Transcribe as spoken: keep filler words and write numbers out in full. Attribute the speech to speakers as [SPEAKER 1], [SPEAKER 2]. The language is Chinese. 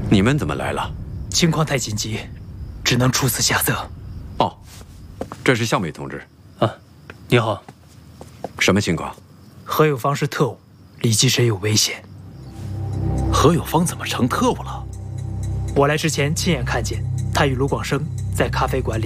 [SPEAKER 1] 你们怎么来了？
[SPEAKER 2] 情况太紧急，只能出此下策。
[SPEAKER 1] 哦，这是校美同志。
[SPEAKER 3] 啊，你好。
[SPEAKER 1] 什么情况？
[SPEAKER 2] 何有芳是特务，李继深有危险。
[SPEAKER 4] 何有芳怎么成特务了？
[SPEAKER 2] 我来之前亲眼看见他与卢广生在咖啡馆里